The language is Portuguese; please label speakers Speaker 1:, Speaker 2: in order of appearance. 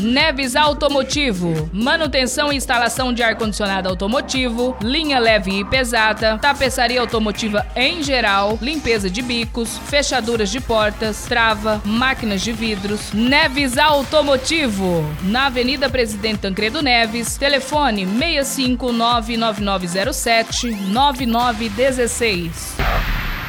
Speaker 1: Neves Automotivo, manutenção e instalação de ar-condicionado automotivo, linha leve e pesada, tapeçaria automotiva em geral, limpeza de bicos, fechaduras de portas, trava, máquinas de vidros. Neves Automotivo, na Avenida Presidente Tancredo Neves, telefone 6599907-9916.